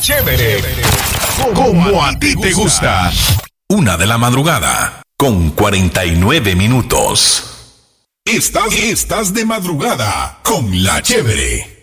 Chévere. Como a ti te gusta. 1:00 con 49 minutos. Estás de madrugada con La Chévere.